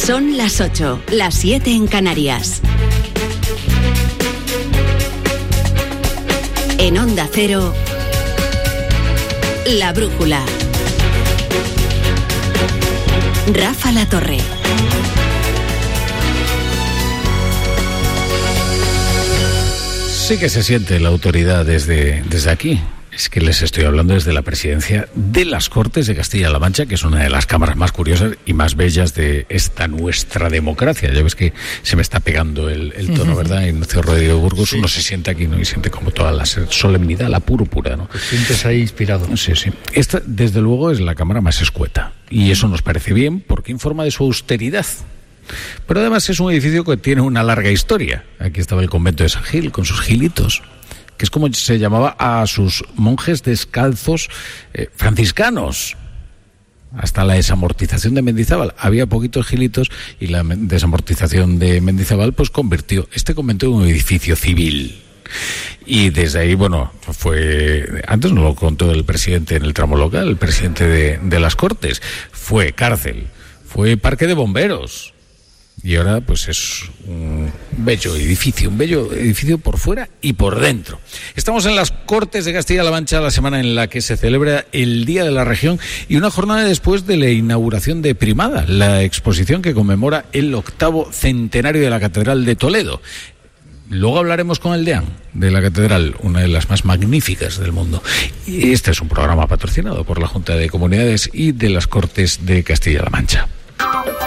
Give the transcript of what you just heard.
Son las 8, las 7 en Canarias. En Onda Cero, La Brújula. Rafa La Torre. Sí que se siente la autoridad desde aquí. Es que les estoy hablando desde la presidencia de las Cortes de Castilla-La Mancha, que es una de las cámaras más curiosas y más bellas de esta nuestra democracia. Ya ves que se me está pegando el tono, ¿verdad? Ignacio Rodríguez Burgos, sí. Uno se siente aquí, ¿no? Y siente como toda la solemnidad, la púrpura, ¿no? Te sientes ahí inspirado. Sí, sí. Esta, desde luego, es la cámara más escueta. Y eso nos parece bien porque informa de su austeridad. Pero además es un edificio que tiene una larga historia. Aquí estaba el convento de San Gil, con sus gilitos, que es como se llamaba a sus monjes descalzos franciscanos, hasta la desamortización de Mendizábal. Había poquitos gilitos y la desamortización de Mendizábal pues convirtió este convento en un edificio civil. Y desde ahí, bueno, antes nos lo contó el presidente en el tramo local, el presidente de las Cortes, fue cárcel, fue parque de bomberos. Y ahora pues es un bello edificio por fuera y por dentro. Estamos en las Cortes de Castilla-La Mancha, la semana en la que se celebra el Día de la Región y una jornada después de la inauguración de Primada, la exposición que conmemora el 8º centenario de la Catedral de Toledo. Luego hablaremos con el deán de la Catedral, una de las más magníficas del mundo. Y este es un programa patrocinado por la Junta de Comunidades y de las Cortes de Castilla-La Mancha.